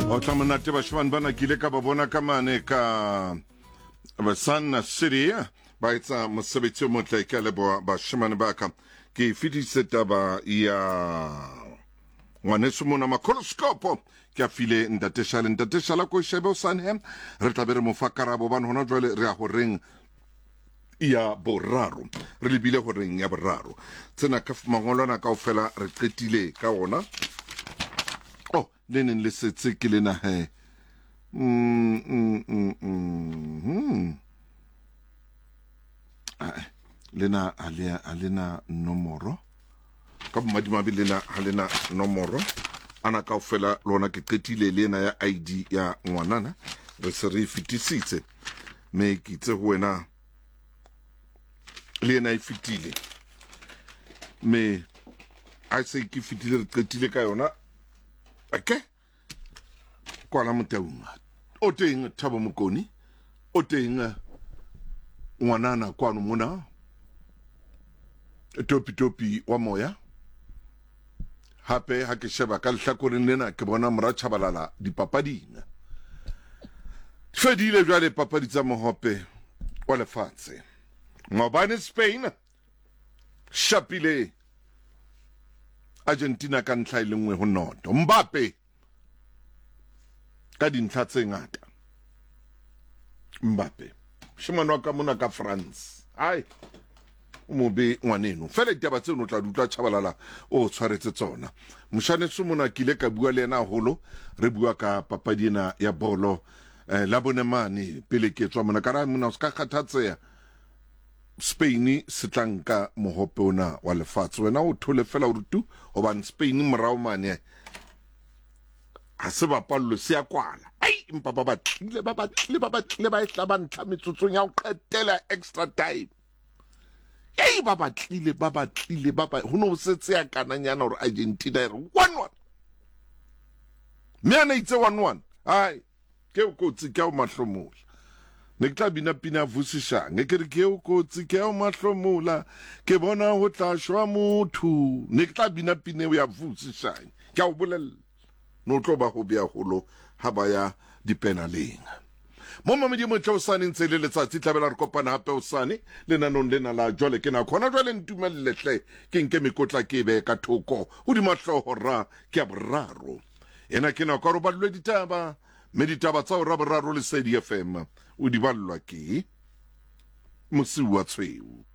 o tla monate bashimane bana kile ka ba bona ka mane ka Sun City ba etsa mosebetsi o motle ka leboa bashimane ba ka ke fitise taba ya ngwaneso mona makoloscope ke a file ntate shala ko shebe o Sunham re tla be re mo fa karabo bana hona jwale re a go reng ya boraro re lebile go reng ya boraro tsena ka mangolwana kaofela re qetile ka ona Lenin le setse ke lena he lena alena nomoro ka madimabe lena halena nomoro ana kaofela lona ke qetile lena ya ID ya ngwanana re se re fitisitse me ke tse ho wena lena e fitile me a se ke fitile re qetile ka yona Okay. Kwa la mtaunga. O teng Thabo Mokoni. O teng ngwanana kwano mona. Topi wa moya. Hape ha ke sheba ka lehlakoreng lena ke bona mora Tshabalala dipapading. Fedile jwale papadi tsa mohope wa lefatshe. Mobane Spain. Shapile Argentina ka ntlha ile nngwe ho noto Mbappe ka dintlha tse ngata Mbappe shimano wa ka mona ka France ai o mo be ngwaneno fela ditaba tse no tla dutla Tshabalala o tshwaretse tsona moshane se mona kile ka bua le yena holo re bua ka papadi ena ya bolo la bonemane pele ke tswa mona kana mona o ska kgathatseya Spain setlanka mohope ona wa lefatshe wena o thole fela o rutu hobane Spain morao mane ha se bapallo se ya kwala ai mpa ba batlile ba etla ba ntlha metsotsong ya o qetela extra time ei ba batlile ho no setse ya kananyana hore Argentina e re 1-1 me ana itse 1-1 ai ke o kotsi ke o mahlomola ne ke tla bina vusisha ne ke re ke o kotsi ke o mahlomola ke bona ho tla shwa motho ne ke tla bina o ya vusisha ke a o bolella no tlo ba go bia holo ha ba ya dipenaleng mo mamedi mo tlaosane ntse le letsatsi tlabela re kopana hape o sane le nanong lena la jole ke na khona jole ntumelehle ke nke mekotla ke be ka thoko ho di mahlohora ke a boraro ena ke na ka ro balwe ditaba meditaba tsa o raboraro le Sedi FM o di ballwa ke Mosi wa Tshweu.